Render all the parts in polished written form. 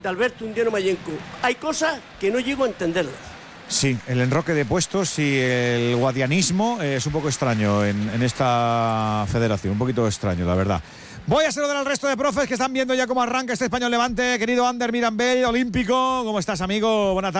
de Alberto Undiano Mayenco. Hay cosas que no llego a entenderlas. Sí, el enroque de puestos y el guadianismo es un poco extraño en esta federación, un poquito extraño, la verdad. Voy a saludar al resto de profes que están viendo ya cómo arranca este Español Levante. Querido Ander Mirambell, olímpico, ¿cómo estás, amigo? Buenas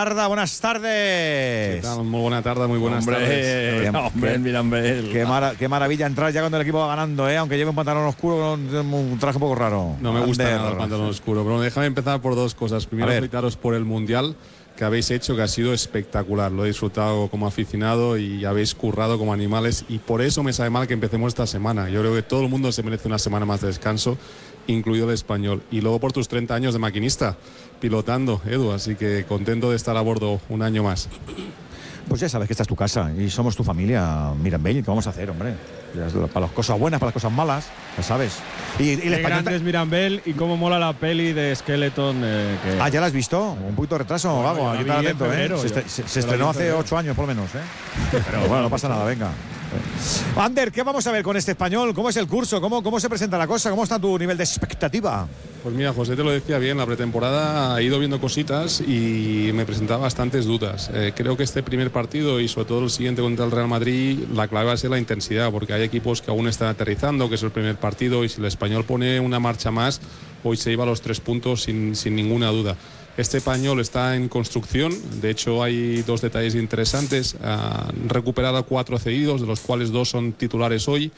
tardes. ¿Qué tal? Muy buena tarde, muy buenas tardes. Hombre, Mirambell. Qué maravilla entrar ya cuando el equipo va ganando, aunque lleve un pantalón oscuro, un traje un poco raro. No me gusta nada el pantalón oscuro, pero déjame empezar por dos cosas. Primero, felicitaros por el Mundial que habéis hecho, que ha sido espectacular. Lo he disfrutado como aficionado y habéis currado como animales, y por eso me sabe mal que empecemos esta semana. Yo creo que todo el mundo se merece una semana más de descanso, incluido el español. Y luego por tus 30 años de maquinista, pilotando, Edu, así que contento de estar a bordo un año más. Pues ya sabes que esta es tu casa y somos tu familia, Mirambell. ¿Qué vamos a hacer, hombre? Para las cosas buenas, para las cosas malas, ya sabes. Y Qué grande es Mirambell y cómo mola la peli de Skeleton. ¿ya la has visto? Un poquito de retraso, Gago. Hay que estar atento, Se estrenó hace 8 años, por lo menos, Pero bueno, no pasa nada, venga. Ander, ¿qué vamos a ver con este español? ¿Cómo es el curso? ¿Cómo se presenta la cosa? ¿Cómo está tu nivel de expectativa? Pues mira, José te lo decía bien, la pretemporada ha ido viendo cositas y me presentaba bastantes dudas. Creo que este primer partido y sobre todo el siguiente contra el Real Madrid, la clave va a ser la intensidad, porque hay equipos que aún están aterrizando, que es el primer partido, y si el español pone una marcha más, hoy se lleva los 3 puntos sin ninguna duda. Este español está en construcción, de hecho hay 2 detalles interesantes. Recuperar a 4 cedidos, de los cuales 2 son titulares hoy.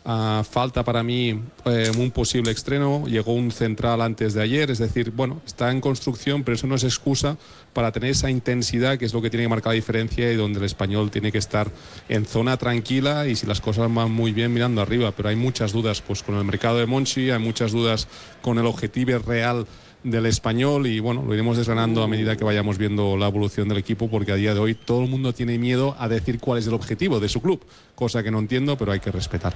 Falta para mí un posible estreno, llegó un central antes de ayer, es decir, bueno, está en construcción, pero eso no es excusa para tener esa intensidad que es lo que tiene que marcar la diferencia y donde el español tiene que estar en zona tranquila y si las cosas van muy bien mirando arriba. Pero hay muchas dudas pues con el mercado de Monchi, hay muchas dudas con el objetivo real del español y bueno, lo iremos desgranando a medida que vayamos viendo la evolución del equipo, porque a día de hoy todo el mundo tiene miedo a decir cuál es el objetivo de su club, cosa que no entiendo, pero hay que respetar.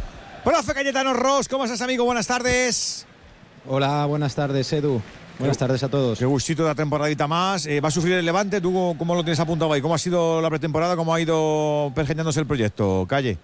Profe Cayetano Ros, ¿cómo estás, amigo? Buenas tardes. Hola, buenas tardes, Edu. Buenas tardes a todos. Qué gustito de la temporadita más. ¿Va a sufrir el Levante? ¿Tú cómo lo tienes apuntado ahí? ¿Cómo ha sido la pretemporada? ¿Cómo ha ido pergeñándose el proyecto, Calle?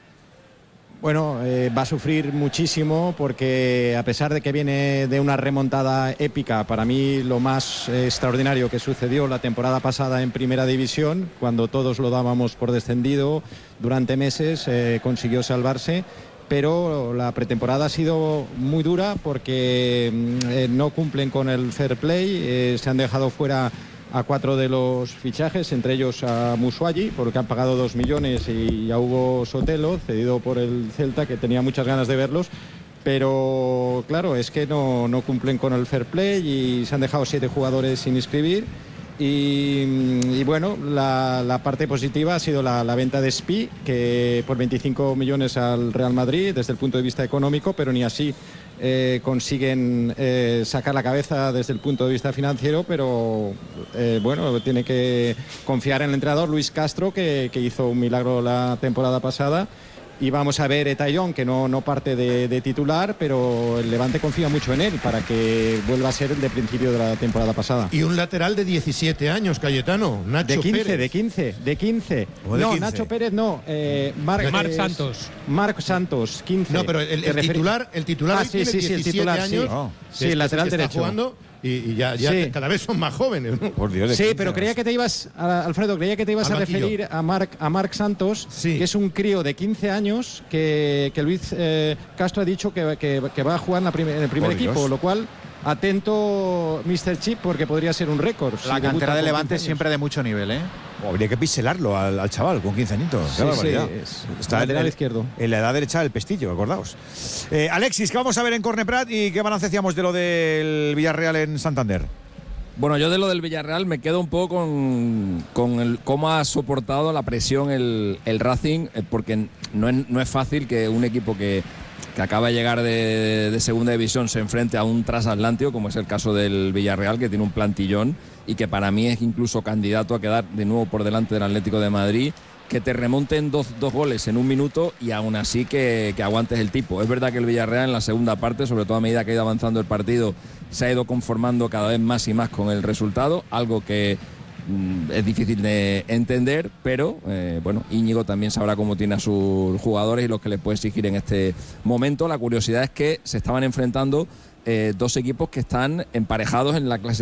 Bueno, va a sufrir muchísimo porque a pesar de que viene de una remontada épica, para mí lo más extraordinario que sucedió la temporada pasada en Primera División, cuando todos lo dábamos por descendido durante meses, consiguió salvarse. Pero la pretemporada ha sido muy dura porque no cumplen con el fair play, se han dejado fuera a 4 de los fichajes, entre ellos a Musuagi, porque han pagado 2 millones, y a Hugo Sotelo, cedido por el Celta, que tenía muchas ganas de verlos. Pero claro, es que no cumplen con el fair play y se han dejado 7 jugadores sin inscribir. Y bueno, la parte positiva ha sido la venta de Spi, que por 25 millones al Real Madrid desde el punto de vista económico, pero ni así consiguen sacar la cabeza desde el punto de vista financiero. Pero bueno, tiene que confiar en el entrenador Luis Castro, que hizo un milagro la temporada pasada. Y vamos a ver Etayón, que no parte de titular, pero el Levante confía mucho en él para que vuelva a ser el de principio de la temporada pasada. Y un lateral de 17 años, Cayetano, Nacho Pérez. De 15. No, 15. Nacho Pérez no. Marc Santos, 15. No, pero el titular sí, tiene 17 el titular, años. Sí, el lateral derecho. Jugando, y ya sí, cada vez son más jóvenes, ¿no? Por Dios, sí, pero creía que te ibas, Alfredo, a referir a Marc Santos, sí, que es un crío de 15 años que Luis Castro ha dicho que va a jugar en el primer equipo, Dios. Lo cual, atento Mr. Chip, porque podría ser un récord. La cantera de Levante siempre de mucho nivel, Habría que piselarlo al chaval con 15 añitos. Sí, está lateral izquierdo. En la edad derecha del pestillo, acordaos. Alexis, ¿qué vamos a ver en Corneprat y qué balance hacíamos de lo del Villarreal en Santander? Bueno, yo de lo del Villarreal me quedo un poco con cómo ha soportado la presión el Racing, porque no es fácil que un equipo que acaba de llegar de segunda división se enfrente a un transatlántico, como es el caso del Villarreal, que tiene un plantillón y que para mí es incluso candidato a quedar de nuevo por delante del Atlético de Madrid, que te remonten dos goles en un minuto y aún así que aguantes el tipo. Es verdad que el Villarreal en la segunda parte, sobre todo a medida que ha ido avanzando el partido, se ha ido conformando cada vez más y más con el resultado, algo que es difícil de entender, pero bueno, Íñigo también sabrá cómo tiene a sus jugadores y lo que les puede exigir en este momento. La curiosidad es que se estaban enfrentando dos equipos que están emparejados en la clasificación